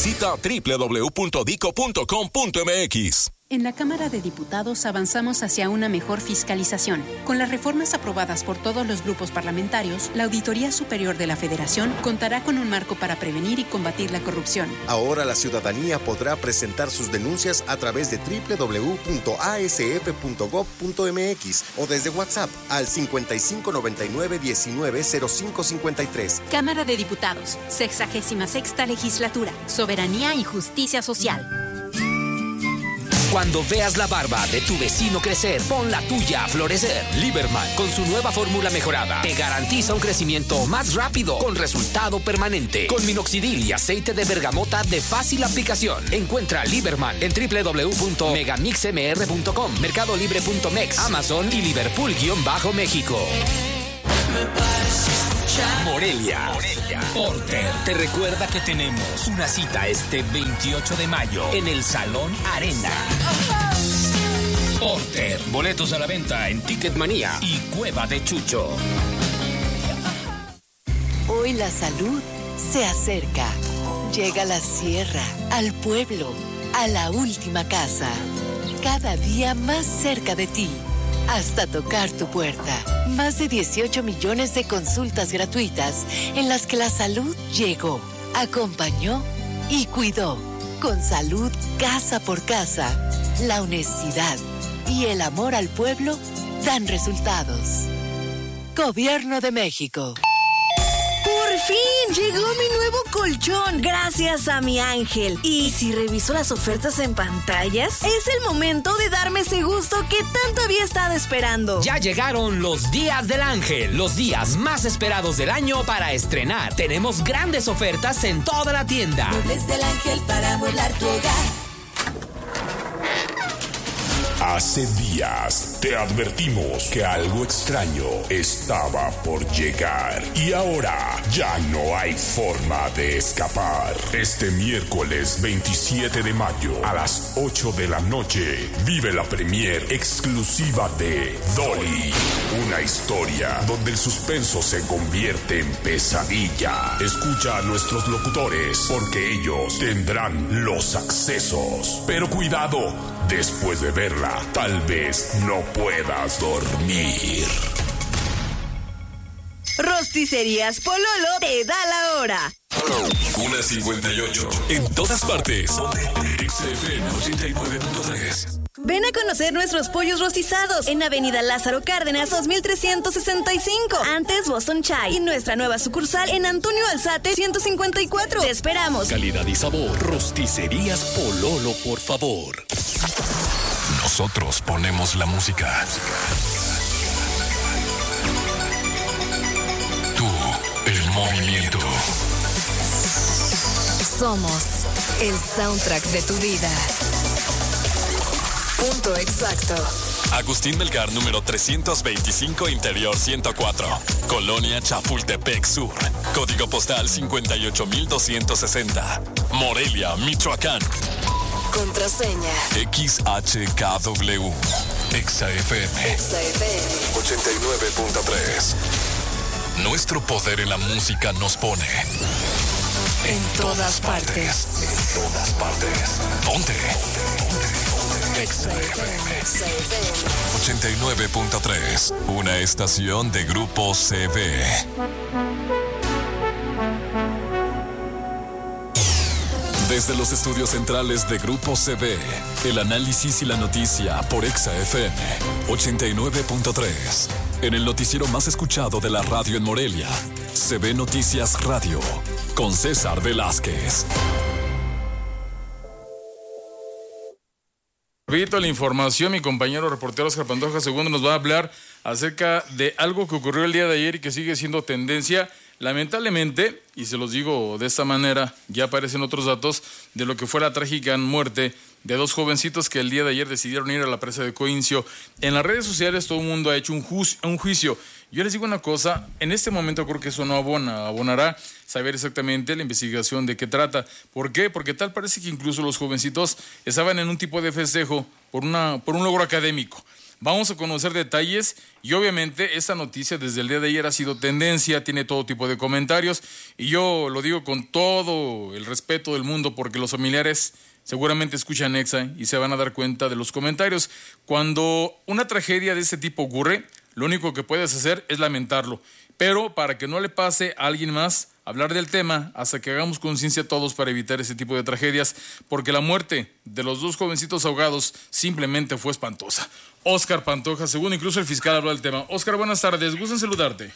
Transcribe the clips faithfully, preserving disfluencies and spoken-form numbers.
Visita doble u doble u doble u punto dico punto com punto eme equis. En la Cámara de Diputados avanzamos hacia una mejor fiscalización. Con las reformas aprobadas por todos los grupos parlamentarios, la Auditoría Superior de la Federación contará con un marco para prevenir y combatir la corrupción. Ahora la ciudadanía podrá presentar sus denuncias a través de doble u doble u doble u punto a ese efe punto gob punto eme equis o desde WhatsApp al cincuenta y cinco noventa y nueve diecinueve cero cinco cincuenta y tres. Cámara de Diputados, sexagésima sexta legislatura, soberanía y justicia social. Cuando veas la barba de tu vecino crecer, pon la tuya a florecer. Lieberman, con su nueva fórmula mejorada, te garantiza un crecimiento más rápido, con resultado permanente. Con minoxidil y aceite de bergamota de fácil aplicación. Encuentra Lieberman en doble u doble u doble u punto megamixmr punto com, mercado libre punto mex, Amazon y Liverpool-México. Morelia. Morelia. Porter te recuerda que tenemos una cita este veintiocho de mayo en el Salón Arena. Porter. Boletos a la venta en Ticketmanía y Cueva de Chucho. Hoy la salud se acerca. Llega a la sierra, al pueblo, a la última casa. Cada día más cerca de ti. Hasta tocar tu puerta. Más de dieciocho millones de consultas gratuitas en las que la salud llegó, acompañó y cuidó. Con salud casa por casa, la honestidad y el amor al pueblo dan resultados. Gobierno de México. ¡Por fin! Llegó mi nuevo colchón, gracias a mi ángel. Y si reviso las ofertas en pantallas, es el momento de darme ese gusto que tanto había estado esperando. Ya llegaron los días del ángel, los días más esperados del año para estrenar. Tenemos grandes ofertas en toda la tienda. Muebles del ángel para amueblar tu hogar. Hace días te advertimos que algo extraño estaba por llegar y ahora ya no hay forma de escapar. Este miércoles veintisiete de mayo a las ocho de la noche vive la premier exclusiva de Dolly, una historia donde el suspenso se convierte en pesadilla. Escucha a nuestros locutores porque ellos tendrán los accesos. Pero cuidado, después de verla tal vez no puedas dormir. Rosticerías Pololo te da la hora. una cincuenta y ocho. En todas partes. X F M ochenta y nueve punto tres. Ven a conocer nuestros pollos rostizados en Avenida Lázaro Cárdenas dos mil trescientos sesenta y cinco, antes Boston Chai, y nuestra nueva sucursal en Antonio Alzate ciento cincuenta y cuatro. Te esperamos. Calidad y sabor. Rosticerías Pololo, por favor. Nosotros ponemos la música. Tú, el movimiento. Somos el soundtrack de tu vida. Punto exacto. Agustín Melgar, número trescientos veinticinco, Interior ciento cuatro. Colonia Chapultepec Sur. Código postal cincuenta y ocho mil doscientos sesenta. Morelia, Michoacán. Contraseña X H K W. Exa F M. Exa F M ochenta y nueve punto tres. Nuestro poder en la música nos pone en todas partes. En todas partes. Ponte. Exa F M ochenta y nueve punto tres. Una estación de Grupo C V. Desde los estudios centrales de Grupo C V, el análisis y la noticia por Exa F M ochenta y nueve punto tres. En el noticiero más escuchado de la radio en Morelia, C V Noticias Radio, con César Velázquez. Repito la información, mi compañero reportero Oscar Pantoja segundo nos va a hablar acerca de algo que ocurrió el día de ayer y que sigue siendo tendencia. Lamentablemente, y se los digo de esta manera, ya aparecen otros datos de lo que fue la trágica muerte de dos jovencitos que el día de ayer decidieron ir a la presa de Coincio. En las redes sociales todo el mundo ha hecho un, ju- un juicio. Yo les digo una cosa, en este momento creo que eso no abona, abonará saber exactamente la investigación de qué trata. ¿Por qué? Porque tal parece que incluso los jovencitos estaban en un tipo de festejo por, una, por un logro académico. Vamos a conocer detalles y obviamente esta noticia desde el día de ayer ha sido tendencia, tiene todo tipo de comentarios y yo lo digo con todo el respeto del mundo porque los familiares seguramente escuchan Exa y se van a dar cuenta de los comentarios. Cuando una tragedia de este tipo ocurre, lo único que puedes hacer es lamentarlo, pero para que no le pase a alguien más, hablar del tema hasta que hagamos conciencia todos para evitar ese tipo de tragedias, porque la muerte de los dos jovencitos ahogados simplemente fue espantosa. Óscar Pantoja, según incluso el fiscal habló del tema. Óscar, buenas tardes, gusto en saludarte.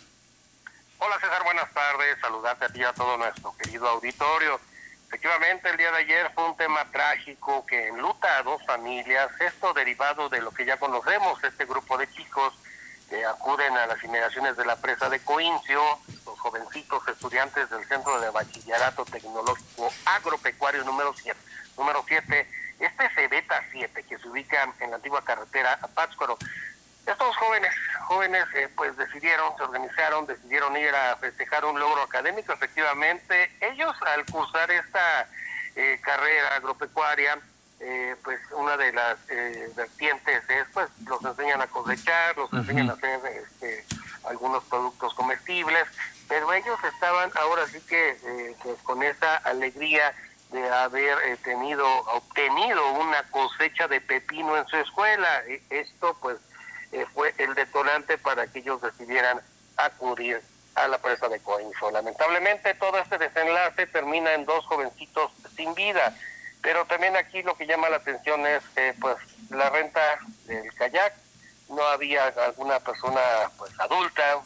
Hola César, buenas tardes, saludarte a ti y a todo nuestro querido auditorio. Efectivamente, el día de ayer fue un tema trágico que enluta a dos familias, esto derivado de lo que ya conocemos, este grupo de chicos que acuden a las inmediaciones de la presa de Coincio, los jovencitos estudiantes del Centro de Bachillerato Tecnológico Agropecuario número siete, número siete, este es Cebeta siete, que se ubica en la antigua carretera a Pátzcuaro. Estos jóvenes, jóvenes eh, pues decidieron, se organizaron, decidieron ir a festejar un logro académico. Efectivamente, ellos al cursar esta eh, carrera agropecuaria, Eh, pues una de las eh, vertientes es, pues, los enseñan a cosechar, los uh-huh. enseñan a hacer este, algunos productos comestibles, pero ellos estaban ahora sí que eh, pues, con esa alegría de haber eh, tenido, obtenido una cosecha de pepino en su escuela. E- esto, pues, eh, fue el detonante para que ellos decidieran acudir a la presa de Coincio. Lamentablemente, todo este desenlace termina en dos jovencitos sin vida. Pero también aquí lo que llama la atención es eh, pues la renta del kayak. No había alguna persona pues adulta,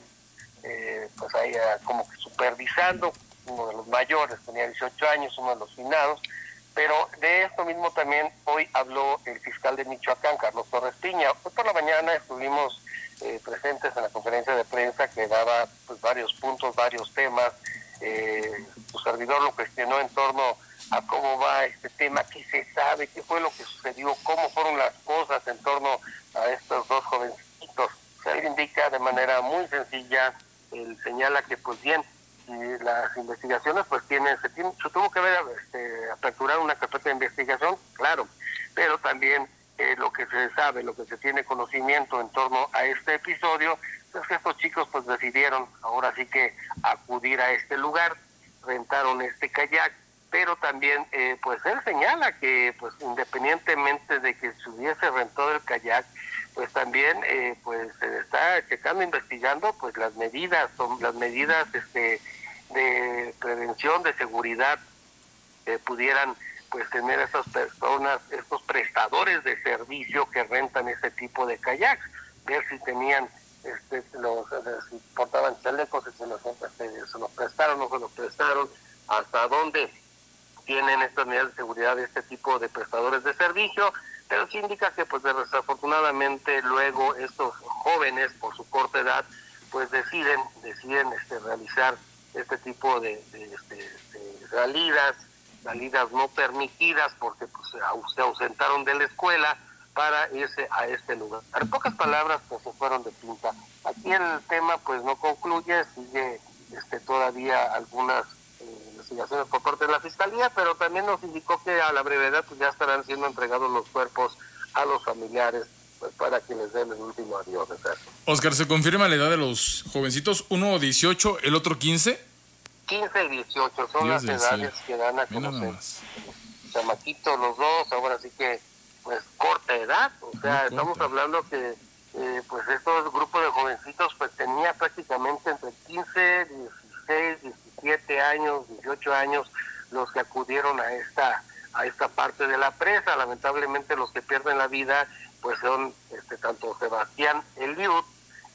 eh, pues ahí como que supervisando. Uno de los mayores tenía dieciocho años, uno de los finados. Pero de esto mismo también hoy habló el fiscal de Michoacán, Carlos Torres Piña. Hoy por la mañana estuvimos eh, presentes en la conferencia de prensa que daba pues varios puntos, varios temas. Eh, su servidor lo cuestionó en torno a cómo va este tema, qué se sabe, qué fue lo que sucedió, cómo fueron las cosas en torno a estos dos jovencitos. Se indica de manera muy sencilla, él señala que pues bien, y las investigaciones pues tienen, se, tiene, se tuvo que ver, este, aperturar una carpeta de investigación, claro, pero también eh, lo que se sabe, lo que se tiene conocimiento en torno a este episodio, pues que estos chicos pues decidieron ahora sí que acudir a este lugar, rentaron este kayak, pero también eh, pues él señala que pues independientemente de que se hubiese rentado el kayak, pues también eh, pues se está checando, investigando pues las medidas, son las medidas este de prevención, de seguridad que pudieran pues tener estas personas, estos prestadores de servicio que rentan ese tipo de kayaks, ver si tenían este los si portaban chalecos, si se los, se, se los prestaron, no se los prestaron, hasta dónde tienen estas medidas de seguridad de este tipo de prestadores de servicio, pero sí indica que pues desafortunadamente luego estos jóvenes por su corta edad pues deciden deciden este realizar este tipo de, de, de, de salidas, salidas no permitidas porque pues se ausentaron de la escuela para irse a este lugar. En pocas palabras pues se fueron de pinta. Aquí el tema pues no concluye, sigue este todavía algunas investigaciones por parte de la Fiscalía, pero también nos indicó que a la brevedad pues ya estarán siendo entregados los cuerpos a los familiares pues para que les den el último adiós. Óscar, ¿se confirma la edad de los jovencitos? Uno dieciocho, el otro quince. quince y dieciocho son Dios las edades sí. que dan a conocer. Chamaquitos los dos, ahora sí que pues corta edad, o sea, no estamos corta. hablando que eh, pues estos grupos de jovencitos pues tenía prácticamente entre quince, dieciséis, diecisiete años, dieciocho años los que acudieron a esta a esta parte de la presa. Lamentablemente los que pierden la vida pues son este tanto Sebastián Eliud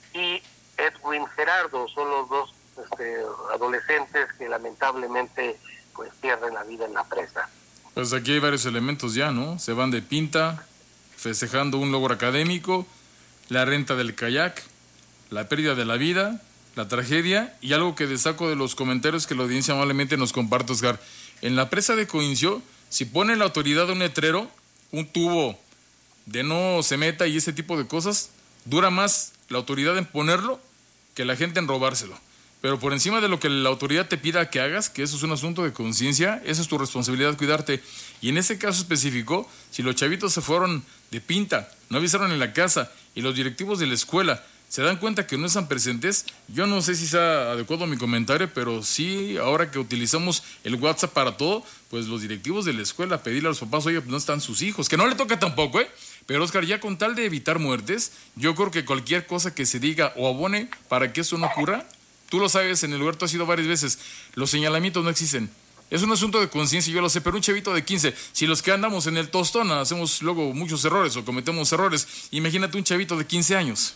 y Edwin Gerardo, son los dos este, adolescentes que lamentablemente pues pierden la vida en la presa. Pues aquí hay varios elementos ya, ¿no? Se van de pinta, festejando un logro académico, la renta del kayak, la pérdida de la vida, la tragedia y algo que destaco de los comentarios que la audiencia amablemente nos comparte, Oscar. En la presa de Coincio, si pone la autoridad un letrero, un tubo de no se meta y ese tipo de cosas, dura más la autoridad en ponerlo que la gente en robárselo. Pero por encima de lo que la autoridad te pida que hagas, que eso es un asunto de conciencia, esa es tu responsabilidad cuidarte. Y en ese caso específico, si los chavitos se fueron de pinta, no avisaron en la casa y los directivos de la escuela se dan cuenta que no están presentes. Yo no sé si sea adecuado mi comentario, pero sí, ahora que utilizamos el WhatsApp para todo, pues los directivos de la escuela pedirle a los papás, oye, pues no están sus hijos, que no le toca tampoco, ¿eh? Pero Oscar, ya con tal de evitar muertes, yo creo que cualquier cosa que se diga o abone para que eso no ocurra, tú lo sabes, en el lugar tú has ido varias veces, los señalamientos no existen. Es un asunto de conciencia, yo lo sé, pero un chavito de quince, si los que andamos en el tostón hacemos luego muchos errores o cometemos errores, imagínate un chavito de quince años.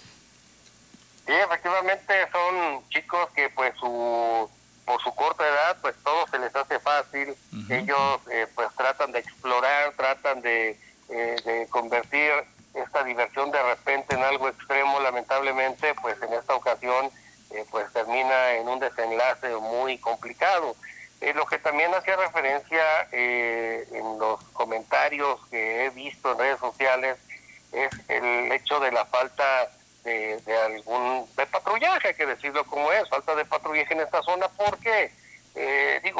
Sí, efectivamente son chicos que pues su por su corta edad pues todo se les hace fácil. Uh-huh. Ellos eh, pues tratan de explorar, tratan de, eh, de convertir esta diversión de repente en algo extremo. Lamentablemente pues en esta ocasión eh, pues termina en un desenlace muy complicado. Eh, lo que también hacía referencia eh, en los comentarios que he visto en redes sociales es el hecho de la falta De, de algún de patrullaje, hay que decirlo como es, falta de patrullaje en esta zona, porque eh, digo,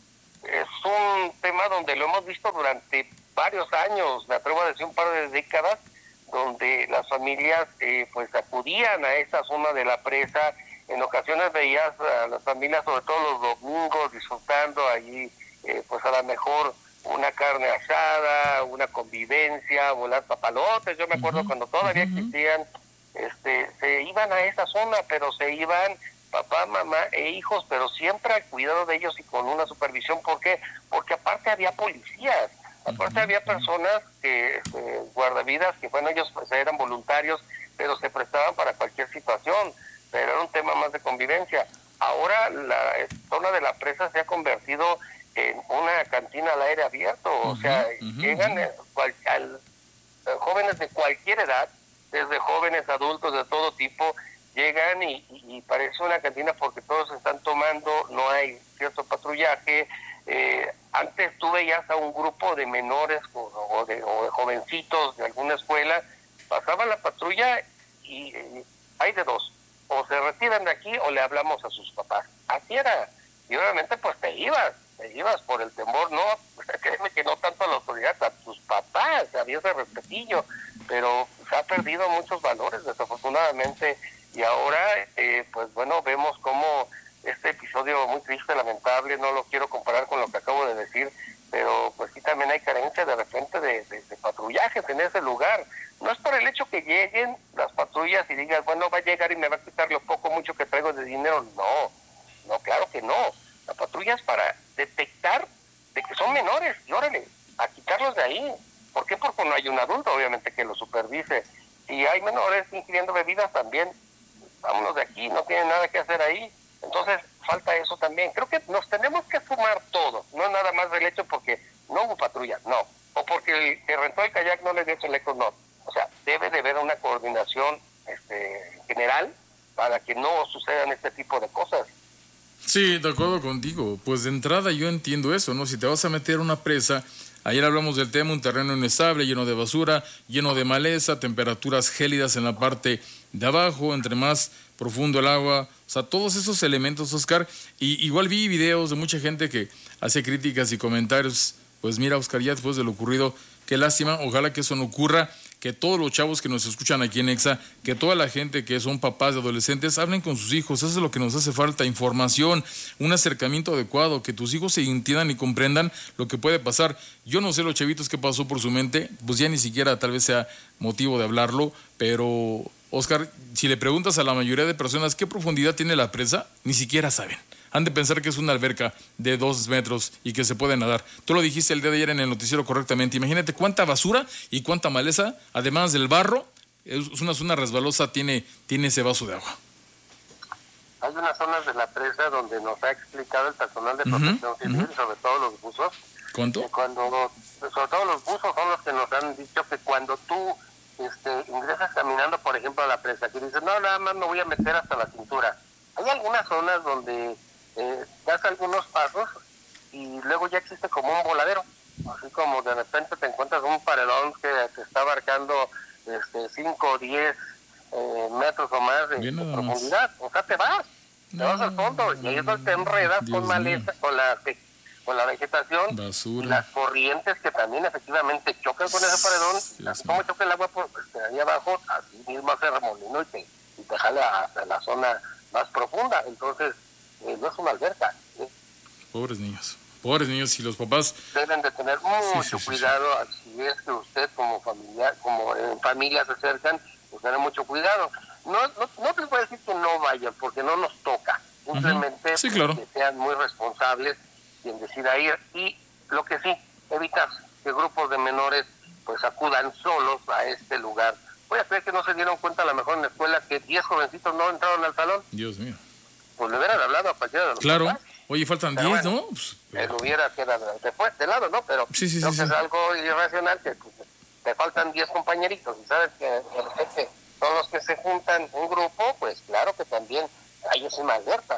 es un tema donde lo hemos visto durante varios años, me atrevo a decir un par de décadas, donde las familias eh, pues acudían a esa zona de la presa. En ocasiones veías a las familias, sobre todo los domingos, disfrutando allí eh, pues a lo mejor una carne asada, una convivencia, volar papalotes. Yo me acuerdo uh-huh. cuando todavía uh-huh. existían, Este, se iban a esa zona, pero se iban papá, mamá e hijos, pero siempre al cuidado de ellos y con una supervisión. ¿Por qué? Porque aparte había policías, aparte uh-huh. había personas que, eh, guardavidas, que bueno, ellos pues eran voluntarios, pero se prestaban para cualquier situación, pero era un tema más de convivencia. Ahora la zona de la presa se ha convertido en una cantina al aire abierto, uh-huh. o sea, uh-huh. llegan eh, cual, al, eh, jóvenes de cualquier edad, desde jóvenes, adultos, de todo tipo, llegan y, y, y parece una cantina porque todos están tomando, no hay cierto patrullaje. Eh, antes tú veías a un grupo de menores o, o, de, o de jovencitos de alguna escuela, pasaban la patrulla y eh, hay de dos, o se retiran de aquí o le hablamos a sus papás. Así era, y obviamente pues te ibas, te ibas por el temor, no, créeme que no tanto a la autoridad, a tus papás, había ese respetillo, pero se ha perdido muchos valores desafortunadamente, y ahora eh, pues bueno, vemos cómo este episodio muy triste, lamentable, no lo quiero comparar con lo que acabo de decir, pero pues sí también hay carencia de repente de, de, de patrullajes en ese lugar. No es por el hecho que lleguen las patrullas y digan, bueno, va a llegar y me va a quitar lo poco mucho que traigo de dinero, no, no, claro que no. La patrulla es para detectar de que son menores y órale, a quitarlos de ahí. ¿Por qué? Porque no hay un adulto, obviamente, que lo supervise. Si hay menores ingiriendo bebidas también, vámonos de aquí, no tienen nada que hacer ahí. Entonces, falta eso también. Creo que nos tenemos que sumar todos, no nada más del hecho porque no hubo patrulla, no. O porque el que rentó el kayak no le dio chalecos, no. O sea, debe de haber una coordinación este, general para que no sucedan este tipo de cosas. Sí, de acuerdo contigo. Pues de entrada yo entiendo eso, ¿no? Si te vas a meter a una presa, ayer hablamos del tema, un terreno inestable, lleno de basura, lleno de maleza, temperaturas gélidas en la parte de abajo, entre más profundo el agua, o sea, todos esos elementos, Oscar. Y igual vi videos de mucha gente que hace críticas y comentarios. Pues mira, Oscar, ya después de lo ocurrido, qué lástima, ojalá que eso no ocurra, que todos los chavos que nos escuchan aquí en Exa, que toda la gente que son papás de adolescentes hablen con sus hijos. Eso es lo que nos hace falta, información, un acercamiento adecuado, que tus hijos se entiendan y comprendan lo que puede pasar. Yo no sé los chavitos qué pasó por su mente, pues ya ni siquiera tal vez sea motivo de hablarlo, pero Oscar, si le preguntas a la mayoría de personas qué profundidad tiene la presa, ni siquiera saben. Han de pensar que es una alberca de dos metros y que se puede nadar. Tú lo dijiste el día de ayer en el noticiero correctamente. Imagínate cuánta basura y cuánta maleza, además del barro, es una zona resbalosa, tiene, tiene ese vaso de agua. Hay unas zonas de la presa donde nos ha explicado el personal de protección uh-huh, civil, uh-huh. sobre todo los buzos. ¿Cuánto? Que cuando, sobre todo los buzos son los que nos han dicho que cuando tú este, ingresas caminando, por ejemplo, a la presa, que dices, no, nada más me voy a meter hasta la cintura. Hay algunas zonas donde Eh, das algunos pasos y luego ya existe como un voladero, así como de repente te encuentras un paredón que te está abarcando este cinco o diez eh, metros o más de, de profundidad, o sea, te vas, no, te vas al fondo y ahí es donde te enredas Dios con maleza, mío. con la con la vegetación, basura, y las corrientes que también efectivamente chocan con ese paredón. Así como choca el agua por pues, ahí abajo, así mismo hace remolino y te, y te jala hasta la zona más profunda. Entonces, eh, no es una alberca. ¿eh? Pobres niños, pobres niños, y los papás deben de tener mucho sí, sí, sí, cuidado. Sí. Si es que usted como familiar, como en familia se acercan, pues tener mucho cuidado. No, no, no les voy a decir que no vayan, porque no nos toca. Simplemente uh-huh. sí, claro. que sean muy responsables quien decida ir. Y lo que sí, evitar que grupos de menores pues acudan solos a este lugar. Voy a creer que no se dieron cuenta a lo mejor en la escuela que diez jovencitos no entraron al salón. Dios mío. Pues le hubieran hablado a cualquiera de los Claro. papás. Oye, faltan diez, bueno, ¿no? Pues, él hubiera quedado después de lado, ¿no? Pero sí, sí, creo sí, que sí. es algo irracional que pues, te faltan diez compañeritos y sabes que de repente son los que se juntan un grupo, pues claro que también hay una alerta.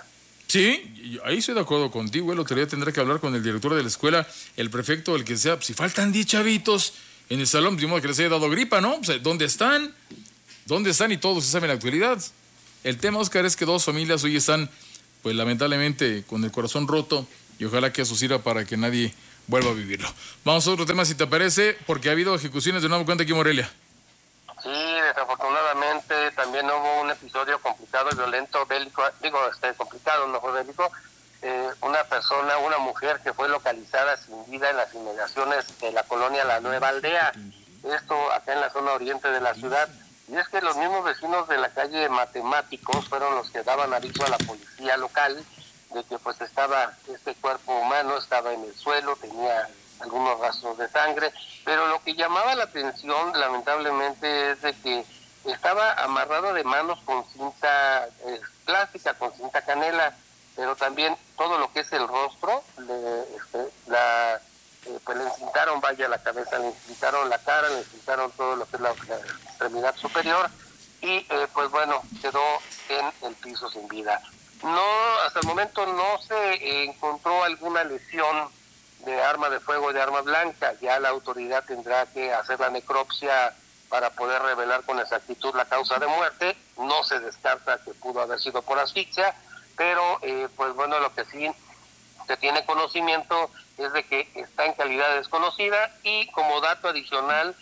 Sí, ahí estoy de acuerdo contigo. El otro día tendré que hablar con el director de la escuela, el prefecto, el que sea. Pues, si faltan diez chavitos en el salón, de modo que les haya dado gripa, ¿no? Pues, ¿dónde están? ¿Dónde están? Y todos se saben la actualidad. El tema, Oscar, es que dos familias hoy están, pues lamentablemente, con el corazón roto, y ojalá que eso sirva para que nadie vuelva a vivirlo. Vamos a otro tema, si te parece, porque ha habido ejecuciones de nuevo cuenta aquí en Morelia. Sí, desafortunadamente también hubo un episodio complicado y violento, bélico, digo, este, complicado, no fue bélico. Eh, una persona, una mujer que fue localizada sin vida en las inmediaciones de la colonia La Nueva Aldea. Esto acá en la zona oriente de la ciudad. Y es que los mismos vecinos de la calle Matemáticos fueron los que daban aviso a la policía local de que pues estaba este cuerpo humano, estaba en el suelo, tenía algunos rastros de sangre, pero lo que llamaba la atención lamentablemente es de que estaba amarrado de manos con cinta eh, plástica, con cinta canela, pero también todo lo que es el rostro, le, este, la, eh, pues le encintaron, vaya, la cabeza, le encintaron la cara, le encintaron todo lo que es la, la extremidad superior y eh, pues bueno, quedó en el piso sin vida. No, hasta el momento no se encontró alguna lesión de arma de fuego, de arma blanca. Ya la autoridad tendrá que hacer la necropsia para poder revelar con exactitud la causa de muerte. No se descarta que pudo haber sido por asfixia, pero eh, pues bueno, lo que sí se tiene conocimiento es de que está en calidad desconocida y como dato adicional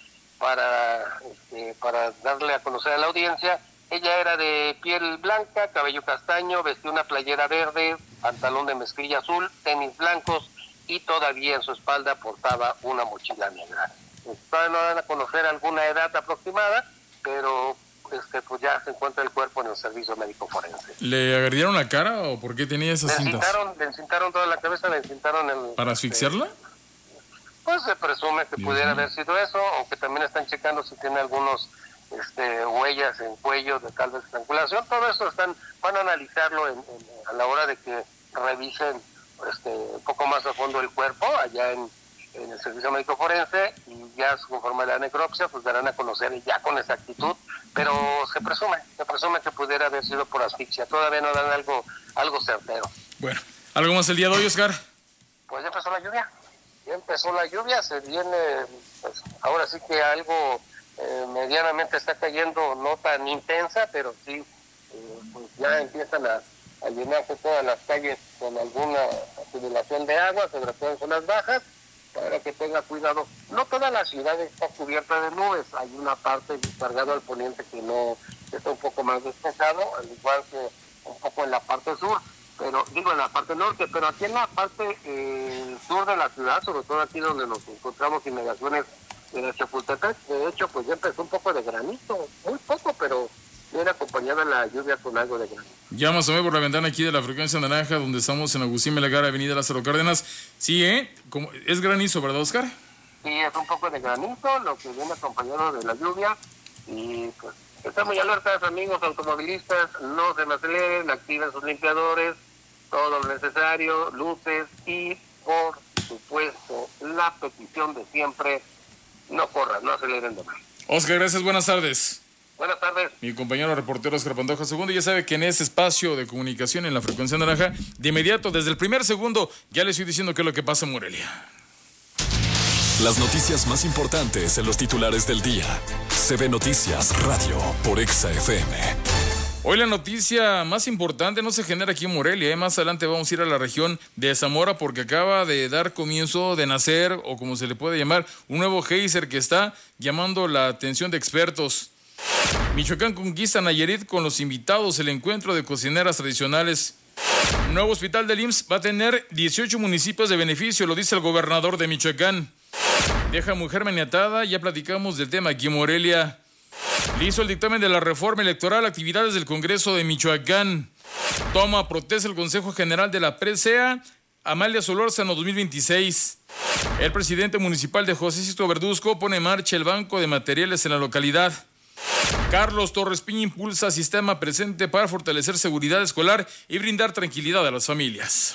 para, este, para darle a conocer a la audiencia, ella era de piel blanca, cabello castaño, vestía una playera verde, pantalón de mezclilla azul, tenis blancos y todavía en su espalda portaba una mochila negra. Todavía no van a conocer alguna edad aproximada, pero este, pues ya se encuentra el cuerpo en el servicio médico forense. ¿Le agredieron la cara o por qué tenía esas le cintas? Encintaron, le encintaron toda la cabeza, le encintaron el... ¿Para asfixiarla? Este, pues se presume que Dios pudiera mío. haber sido eso, aunque también están checando si tiene algunos... Este, huellas en cuello de tal vez estrangulación, todo eso están van a analizarlo en, en, a la hora de que revisen este, un poco más a fondo el cuerpo allá en, en el servicio médico forense y ya conforme a la necropsia pues darán a conocer ya con exactitud, pero se presume, se presume que pudiera haber sido por asfixia, todavía no dan algo, algo certero. Bueno, ¿algo más el día de hoy, Oscar? Pues ya empezó la lluvia, ya empezó la lluvia, se viene, pues ahora sí que algo Eh, medianamente está cayendo, no tan intensa, pero sí, eh, pues ya empiezan a, a llenarse todas las calles con alguna acumulación de agua, sobre todo en zonas bajas, para que tenga cuidado. No toda la ciudad está cubierta de nubes, hay una parte cargada al poniente que no que está un poco más despejado, al igual que un poco en la parte sur, pero digo en la parte norte, pero aquí en la parte eh, sur de la ciudad, sobre todo aquí donde nos encontramos inmediaciones en el Chapultepec, de hecho, pues ya empezó un poco de granito, muy poco, pero viene acompañada la lluvia con algo de granito. Ya más o menos por la ventana aquí de la frecuencia naranja, donde estamos en Agustín Melgar, Avenida Lázaro Cárdenas. Sí, ¿eh? Como, es granizo, ¿verdad, Oscar? Sí, es un poco de granito, lo que viene acompañado de la lluvia, y pues están muy alertas, amigos automovilistas, no se me aceleren, activen sus limpiadores, todo lo necesario, luces, y por supuesto, la petición de siempre, no corran, no aceleren de más. Oscar, gracias, buenas tardes. Buenas tardes. Mi compañero reportero Oscar Pantoja segundo, ya sabe que en ese espacio de comunicación en la frecuencia naranja, de inmediato, desde el primer segundo, ya le estoy diciendo qué es lo que pasa en Morelia. Las noticias más importantes en los titulares del día. C B Noticias Radio por Exa F M. Hoy la noticia más importante no se genera aquí en Morelia, ¿eh? Más adelante vamos a ir a la región de Zamora porque acaba de dar comienzo, de nacer, o como se le puede llamar, un nuevo geyser que está llamando la atención de expertos. Michoacán conquista Nayarit con los invitados, el encuentro de cocineras tradicionales. El nuevo hospital del I M S S va a tener dieciocho municipios de beneficio, lo dice el gobernador de Michoacán. Deja mujer maniatada, ya platicamos del tema aquí en Morelia. Le hizo el dictamen de la reforma electoral, actividades del Congreso de Michoacán. Toma protesta el Consejo General de la Presea, Amalia Solórzano dos mil veintiséis. El presidente municipal de José Sisto Verduzco pone en marcha el banco de materiales en la localidad. Carlos Torres Piña impulsa sistema presente para fortalecer seguridad escolar y brindar tranquilidad a las familias.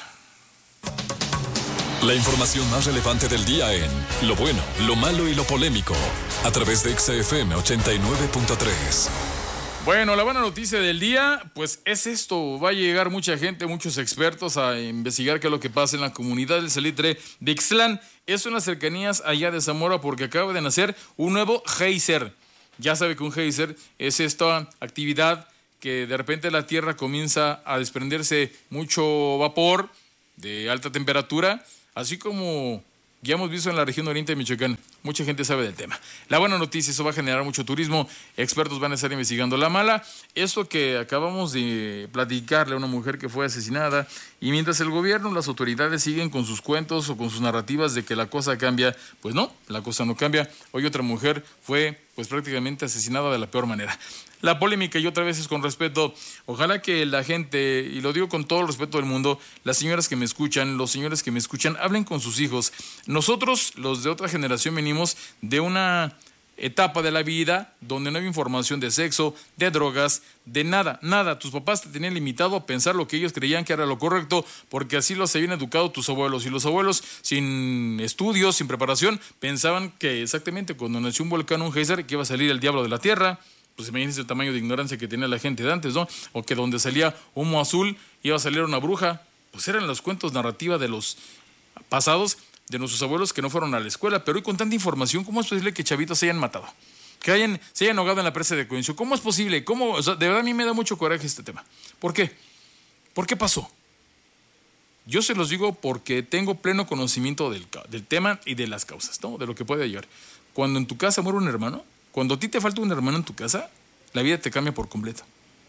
La información más relevante del día en Lo Bueno, Lo Malo y Lo Polémico, a través de X F M ochenta y nueve punto tres. Bueno, la buena noticia del día, pues es esto. Va a llegar mucha gente, muchos expertos a investigar qué es lo que pasa en la comunidad del Salitre de Ixtlán. Es en las cercanías allá de Zamora porque acaba de nacer un nuevo geyser. Ya sabe que un geyser es esta actividad que de repente la tierra comienza a desprenderse mucho vapor de alta temperatura, así como ya hemos visto en la región oriente de Michoacán. Mucha gente sabe del tema. La buena noticia, eso va a generar mucho turismo. Expertos van a estar investigando. La mala, esto que acabamos de platicarle a una mujer que fue asesinada, y mientras el gobierno, las autoridades siguen con sus cuentos o con sus narrativas de que la cosa cambia, pues no, la cosa no cambia. Hoy otra mujer fue pues prácticamente asesinada de la peor manera. La polémica, y otra vez es con respeto, ojalá que la gente, y lo digo con todo el respeto del mundo, las señoras que me escuchan, los señores que me escuchan, hablen con sus hijos. Nosotros, los de otra generación, venimos de una etapa de la vida donde no había información de sexo, de drogas, de nada, nada. Tus papás te tenían limitado a pensar lo que ellos creían que era lo correcto, porque así los habían educado tus abuelos. Y los abuelos, sin estudios, sin preparación, pensaban que exactamente cuando nació un volcán, un geyser, que iba a salir el diablo de la tierra. Pues imagínense el tamaño de ignorancia que tenía la gente de antes, ¿no? O que donde salía humo azul iba a salir una bruja. Pues eran los cuentos narrativa de los pasados, de nuestros abuelos que no fueron a la escuela. Pero hoy con tanta información, ¿cómo es posible que chavitos se hayan matado? Que hayan, se hayan ahogado en la presa de Coencio. ¿Cómo es posible? ¿Cómo? O sea, de verdad a mí me da mucho coraje este tema. ¿Por qué? ¿Por qué pasó? Yo se los digo porque tengo pleno conocimiento del, del tema y de las causas, ¿no? De lo que puede llegar. Cuando en tu casa muere un hermano, cuando a ti te falta un hermano en tu casa, la vida te cambia por completo.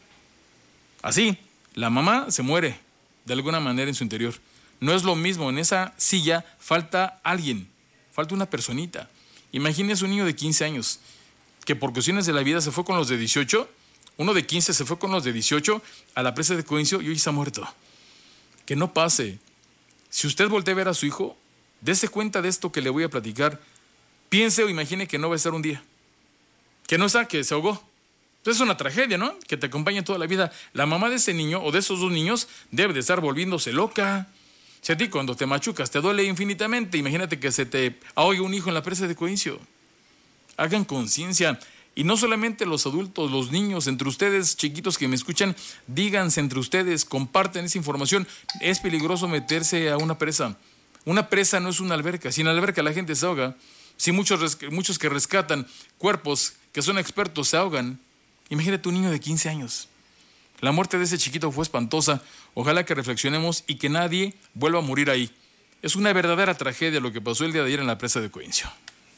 Así, la mamá se muere de alguna manera en su interior. No es lo mismo, en esa silla falta alguien, falta una personita. Imagínese un niño de quince años que por cuestiones de la vida se fue con los de dieciocho, uno de quince se fue con los de dieciocho a la presa de Coencio y hoy está muerto. Que no pase. Si usted voltea a ver a su hijo, dése cuenta de esto que le voy a platicar. Piense o imagine que no va a estar un día. Que no está, que se ahogó. Entonces es una tragedia, ¿no? Que te acompaña toda la vida. La mamá de ese niño o de esos dos niños debe de estar volviéndose loca. Si a ti cuando te machucas te duele infinitamente, imagínate que se te ahogue un hijo en la presa de Coencio. Hagan conciencia. Y no solamente los adultos, los niños, entre ustedes, chiquitos que me escuchan, díganse entre ustedes, comparten esa información. Es peligroso meterse a una presa. Una presa no es una alberca. Si en la alberca la gente se ahoga, si muchos, muchos que rescatan cuerpos que son expertos se ahogan, imagínate un niño de quince años. La muerte de ese chiquito fue espantosa. Ojalá que reflexionemos y que nadie vuelva a morir ahí. Es una verdadera tragedia lo que pasó el día de ayer en la presa de Coencio.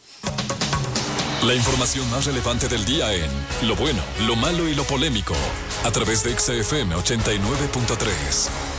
La información más relevante del día en Lo Bueno, Lo Malo y Lo Polémico, a través de X F M ochenta y nueve punto tres.